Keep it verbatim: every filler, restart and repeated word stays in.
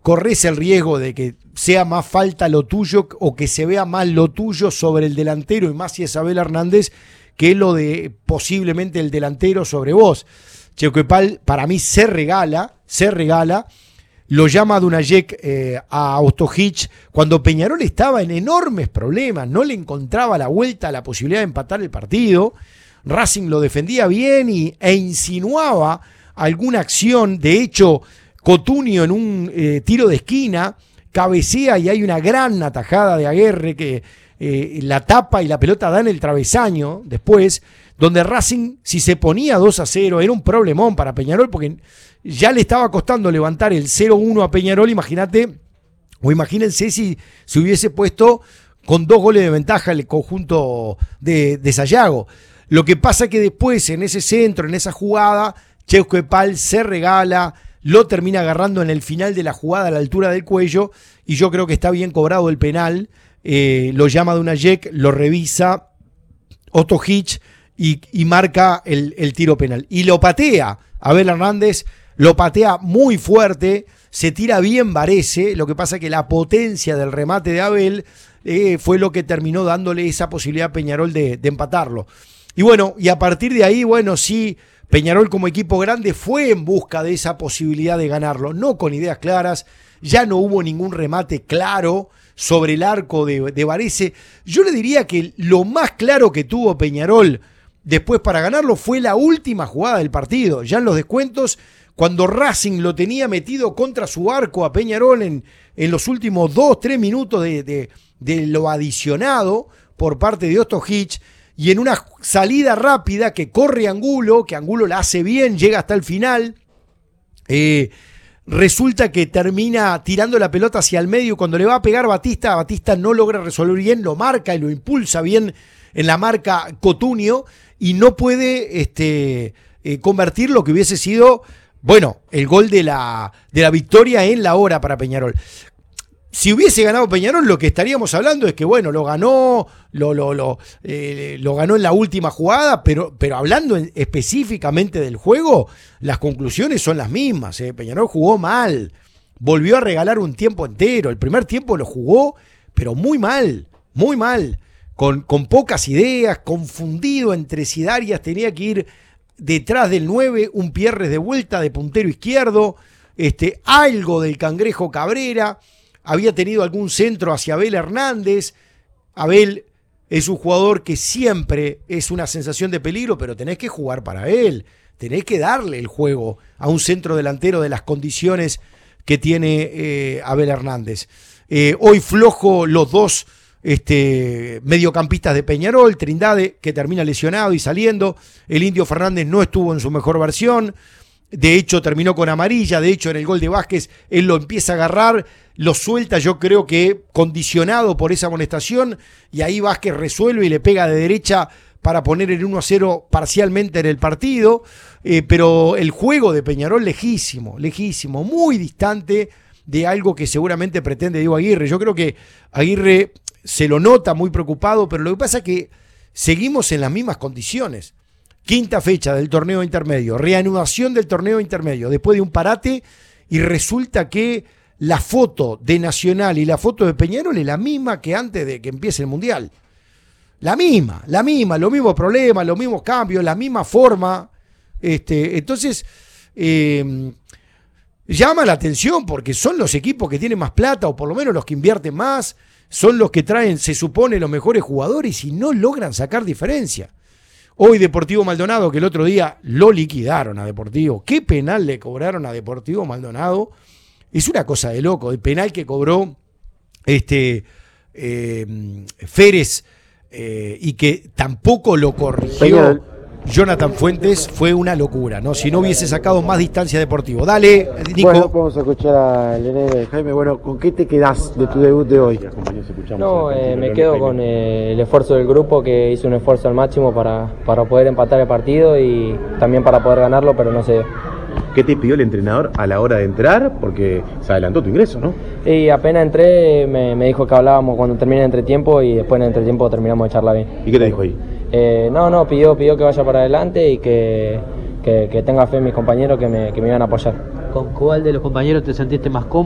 corres el riesgo de que sea más falta lo tuyo o que se vea más lo tuyo sobre el delantero, y más si es Abel Hernández, que lo de posiblemente el delantero sobre vos. Chiauquepal para mí se regala, se regala, lo llama Dunajec eh, a Ostojic cuando Peñarol estaba en enormes problemas, no le encontraba la vuelta a la posibilidad de empatar el partido. Racing lo defendía bien y, e insinuaba alguna acción. De hecho, Cotunio en un eh, tiro de esquina cabecea y hay una gran atajada de Aguerre que eh, la tapa y la pelota da en el travesaño después, donde Racing, si se ponía dos a cero, era un problemón para Peñarol, porque ya le estaba costando levantar el cero uno a Peñarol. Imagínate, o imagínense si se hubiese puesto con dos goles de ventaja el conjunto de, de Sayago. Lo que pasa que después, en ese centro, en esa jugada, Chiauquepal se regala, lo termina agarrando en el final de la jugada a la altura del cuello, y yo creo que está bien cobrado el penal. Eh, lo llama Dunajec, lo revisa Ostojic y, y marca el, el tiro penal. Y lo patea Abel Hernández, lo patea muy fuerte, se tira bien Varese. Lo que pasa es que la potencia del remate de Abel eh, fue lo que terminó dándole esa posibilidad a Peñarol de, de empatarlo. Y bueno, y a partir de ahí, bueno, sí, Peñarol como equipo grande fue en busca de esa posibilidad de ganarlo, no con ideas claras, ya no hubo ningún remate claro sobre el arco de, de Varese. Yo le diría que lo más claro que tuvo Peñarol después para ganarlo fue la última jugada del partido, ya en los descuentos, cuando Racing lo tenía metido contra su arco a Peñarol en, en los últimos dos, tres minutos de, de, de lo adicionado por parte de Ostojic, y en una salida rápida que corre Angulo, que Angulo la hace bien, llega hasta el final, eh, resulta que termina tirando la pelota hacia el medio. Cuando le va a pegar Batista, Batista no logra resolver bien, lo marca y lo impulsa bien en la marca Cotunio, y no puede este, eh, convertir lo que hubiese sido, bueno, el gol de la, de la victoria en la hora para Peñarol. Si hubiese ganado Peñarol, lo que estaríamos hablando es que, bueno, lo ganó, lo, lo, lo, eh, lo ganó en la última jugada, pero, pero hablando en, específicamente del juego, las conclusiones son las mismas. ¿eh? Peñarol jugó mal, volvió a regalar un tiempo entero. El primer tiempo lo jugó, pero muy mal, muy mal, con, con pocas ideas, confundido entre Sidarias, tenía que ir detrás del nueve, un Pierres de vuelta de puntero izquierdo, este, algo del Cangrejo Cabrera. Había tenido algún centro hacia Abel Hernández. Abel es un jugador que siempre es una sensación de peligro, pero tenés que jugar para él. Tenés que darle el juego a un centro delantero de las condiciones que tiene eh, Abel Hernández. Eh, hoy flojo los dos este, mediocampistas de Peñarol, Trindade, que termina lesionado y saliendo. El Indio Fernández no estuvo en su mejor versión. De hecho, terminó con amarilla. De hecho, en el gol de Vázquez, él lo empieza a agarrar, lo suelta, yo creo que condicionado por esa amonestación, y ahí Vázquez resuelve y le pega de derecha para poner el uno a cero parcialmente en el partido. Eh, pero el juego de Peñarol lejísimo, lejísimo, muy distante de algo que seguramente pretende Diego Aguirre. Yo creo que Aguirre se lo nota muy preocupado, pero lo que pasa es que seguimos en las mismas condiciones. Quinta fecha del torneo intermedio, reanudación del torneo intermedio después de un parate, y resulta que la foto de Nacional y la foto de Peñarol es la misma que antes de que empiece el Mundial. La misma, la misma, los mismos problemas, los mismos cambios, la misma forma. Este, entonces, eh, llama la atención porque son los equipos que tienen más plata, o por lo menos los que invierten más, son los que traen, se supone, los mejores jugadores, y no logran sacar diferencia. Hoy Deportivo Maldonado, que el otro día lo liquidaron a Deportivo. ¿Qué penal le cobraron a Deportivo Maldonado? Es una cosa de loco. El penal que cobró este, eh, Férez eh, y que tampoco lo corrigió Jonathan Fuentes fue una locura, ¿no? Si no hubiese sacado más distancia Deportivo. Dale, Nico. Bueno, vamos a escuchar a Lenene. Jaime, bueno, ¿con qué te quedás de tu debut de hoy? No, eh, me quedo con eh, el esfuerzo del grupo, que hizo un esfuerzo al máximo para, para poder empatar el partido y también para poder ganarlo, pero no se dio. ¿Qué te pidió el entrenador a la hora de entrar? Porque se adelantó tu ingreso, ¿no? Y apenas entré, me, me dijo que hablábamos cuando termine el entretiempo, y después en el entretiempo terminamos de charlar bien. ¿Y qué te dijo ahí? Eh, no, no, pidió, pidió que vaya para adelante y que, que, que tenga fe en mis compañeros que me, que me iban a apoyar. ¿Con cuál de los compañeros te sentiste más cómodo?